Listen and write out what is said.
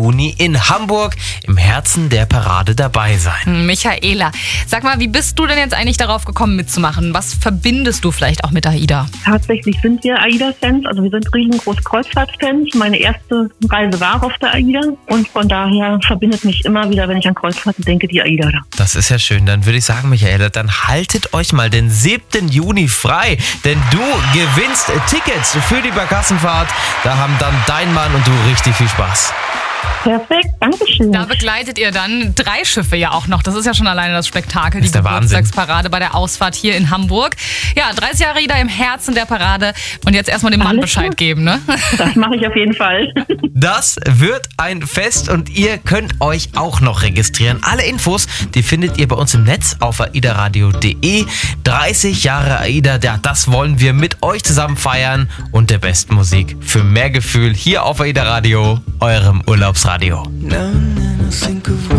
Juni in Hamburg im Herzen der Parade dabei sein. Michaela, sag mal, wie bist du denn jetzt eigentlich darauf gekommen mitzumachen? Was verbindest du vielleicht auch mit AIDA? Tatsächlich sind wir AIDA-Fans, also wir sind riesengroß Kreuzfahrt-Fans. Meine erste Reise war auf der AIDA und von daher verbindet mich immer wieder, wenn ich an Kreuzfahrten denke, die AIDA da. Das ist ja schön. Dann würde ich sagen, Michaela, dann haltet euch mal den 7. Juni frei, denn du gewinnst Tickets für die Barkassenfahrt. Da haben dann dein Mann und du richtig viel Spaß. Perfekt, danke schön. Da begleitet ihr dann 3 Schiffe ja auch noch. Das ist ja schon alleine das Spektakel, die der Geburtstagsparade bei der Ausfahrt hier in Hamburg. Ja, 30 Jahre AIDA im Herzen der Parade. Und jetzt erstmal dem Mann Alles Bescheid gut. geben, ne? Das mache ich auf jeden Fall. Das wird ein Fest und ihr könnt euch auch noch registrieren. Alle Infos, die findet ihr bei uns im Netz auf aidaradio.de. 30 Jahre AIDA, ja, das wollen wir mit euch zusammen feiern und der besten Musik für mehr Gefühl hier auf AIDA Radio, eurem Urlaubsradio. Now and then I think of